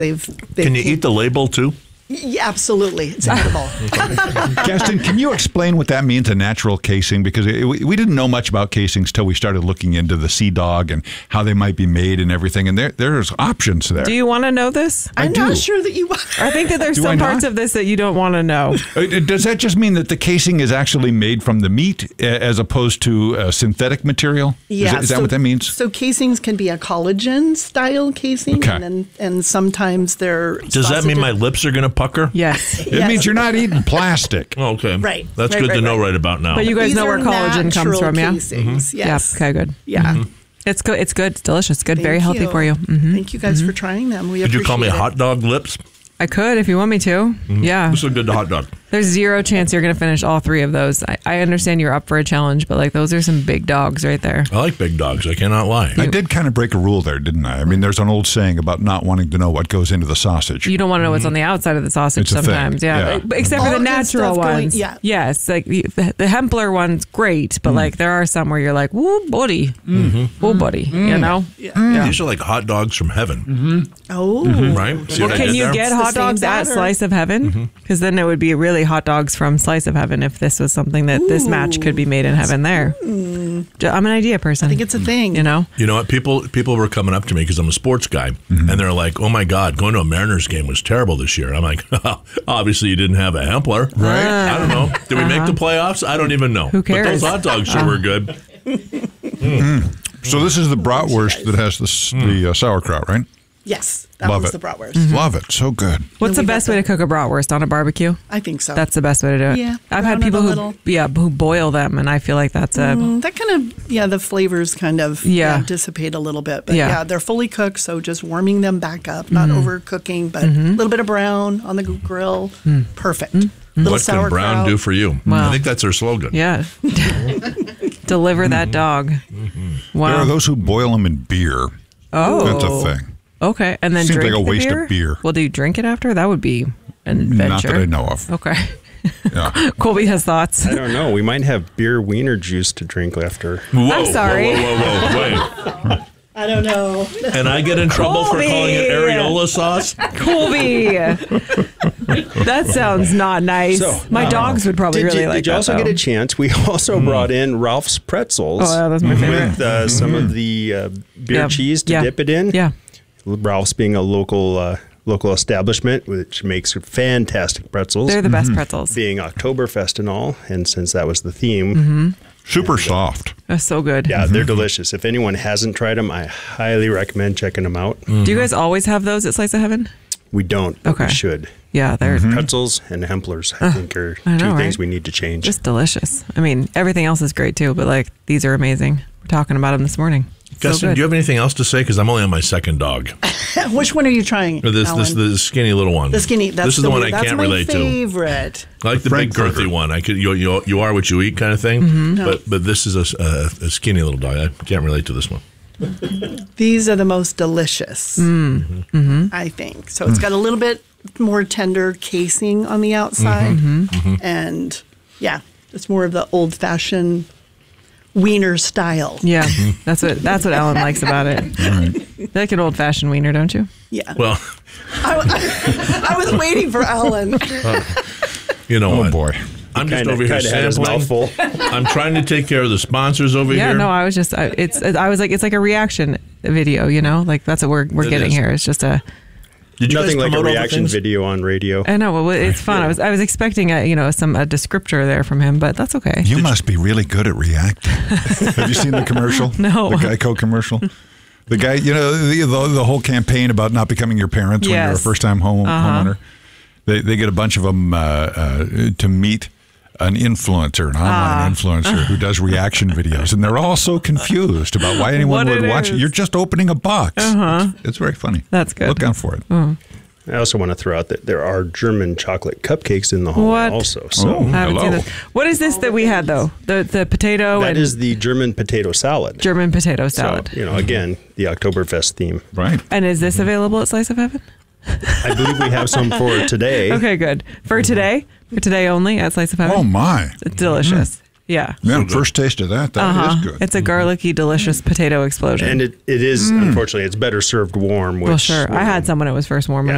Can you eat the label too? Yeah, absolutely. It's edible. Justin, can you explain what that means, a natural casing? Because we didn't know much about casings till we started looking into the Sea Dog and how they might be made and everything. And there's options there. Do you want to know this? I'm not sure that you want. I think that there's some parts of this that you don't want to know. Does that just mean that the casing is actually made from the meat as opposed to synthetic material? Yeah. Is that what that means? So casings can be a collagen style casing, Okay. and sometimes they're. Does that mean my lips are going to pucker? Yes. It means you're not eating plastic. Oh, okay. Right. That's Right, good to right, know right. right about now. But you guys These know where are collagen comes natural from, yeah? casings, Yes. Yeah. Okay, good. Yeah. It's good. It's good. It's delicious. It's good. Very Thank healthy for you. Mm-hmm. Thank you guys for trying them. We Could you call me appreciate it. hot dog lips? I could if you want me to. Yeah. This is a good hot dog. There's zero chance you're going to finish all three of those. I understand you're up for a challenge, but like those are some big dogs right there. I like big dogs. I cannot lie. I did kind of break a rule there, didn't I? I mean, there's an old saying about not wanting to know what goes into the sausage. You don't want to know what's on the outside of the sausage It's a thing, sometimes. Yeah. yeah. But except for All the good natural stuff going- ones. yeah. Yes. Like the Hempler one's great, but like there are some where you're like, woo, buddy. Woo, buddy. You know? Yeah. These are like hot dogs from heaven, Oh. right? See Well, what I can did you there? get It's the hot same dogs at batter. Slice of Heaven? Because then it would be really hot dogs from Slice of Heaven if this was something that this match could be made in heaven there. I'm an idea person. I think it's a thing. You know? You know what? People were coming up to me because I'm a sports guy, and they're like, "Oh my God, going to a Mariners game was terrible this year." I'm like, "Obviously, you didn't have a Hempler, Right. I don't know. Did we make the playoffs? I don't even know. Who cares? But those hot dogs sure were good. So this is the bratwurst that has the sauerkraut, right? Yes. That Love was it. the bratwurst. Love it. So good. What's the we got best way to cook a bratwurst on a barbecue? I think so. That's the best way to do it. Yeah, I've had brown it people a who little. who boil them, and I feel like that's a that kind of, the flavors kind of Yeah. dissipate a little bit. But Yeah. yeah, they're fully cooked, so just warming them back up, not overcooking, but a little bit of brown on the grill. Perfect. Little What can sauerkraut. Brown do for you? Wow. I think that's their slogan. yeah. Deliver that dog. Wow. There are those who boil them in beer. Oh, That's a thing. Okay, and then Seems drink like a the waste of beer. Well, do you drink it after? That would be an adventure. Not that I know of. Okay. Yeah. Colby has thoughts. I don't know. We might have beer wiener juice to drink after. Whoa, I'm sorry. Whoa, wait. I don't know. And I get in trouble for Colby! calling it areola sauce? Colby. That sounds not nice. So, My dogs would probably really like Did you that. also though. get a chance? We also brought in Ralph's Pretzels. Oh, yeah, that's my favorite. With some of the beer Yeah. cheese to Yeah. dip it in. Yeah. Ralph's being a local establishment, which makes fantastic pretzels. They're the best pretzels. being Oktoberfest and all, and since that was the theme, Super soft. They're so good. yeah, they're delicious. If anyone hasn't tried them, I highly recommend checking them out. Do you guys always have those at Slice of Heaven? We don't, but Okay. we should. Yeah, they're Pretzels and Hemplers, I think, are I know, two right? things we need to change. just delicious. I mean, everything else is great too, but like these are amazing. We're talking about them this morning. So Justin, good. do you have anything else to say? Because I'm only on my second dog. Which one are you trying? This Alan? the skinny little one. The skinny. That's this is the one I that's can't my relate to. favorite. I like the big Frankfurter. girthy one. I could you are what you eat kind of thing. But this is a skinny little dog. I can't relate to this one. These are the most delicious, I think. So it's got a little bit more tender casing on the outside, and yeah, it's more of the old-fashioned wiener style. Yeah, that's what Ellen likes about it. You like an old fashioned wiener, don't you? Yeah. Well, I was waiting for Alan. you know Oh, what? boy. I'm just Kinda- over here kinda had his sampling. mouth full. I'm trying to take care of the sponsors over Yeah, here. no, I was just I was like it's like a reaction video, you know, like that's what we're It getting is. here. It's just a Did you guys Nothing like a promote all the reaction things? video on radio. I know, well, it's fun. I was expecting a descriptor there from him, but that's okay. You must be really good at reacting. Have you seen the commercial? No. The Geico commercial? The guy, the whole campaign about not becoming your parents when you're a Yes. first-time homeowner. They get a bunch of them to meet an influencer, an online influencer who does reaction videos, and they're all so confused about why anyone What would it watch it. is. You're just opening a box. It's very funny. That's good. Look out for it. I also want to throw out that there are German chocolate cupcakes in the hallway What? also. So Oh. I haven't seen Hello. this. What is this that we had though? The potato that and is the German potato salad. German potato salad. So, again, the Oktoberfest theme. Right. And is this available at Slice of Heaven? I believe we have some for today. Okay, good. For today only at Slice of Heaven. Oh, my. It's delicious. Yeah. Yeah, first taste of that. That is good. It's a garlicky, delicious potato explosion. And it is, unfortunately, it's better served warm. Which, well, sure. I had some when it was first warm, and